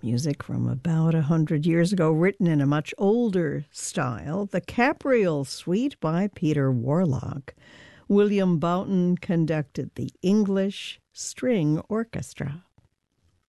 music from about 100 years ago, written in a much older style. The Capriole Suite by Peter Warlock. William Boughton conducted the English String Orchestra.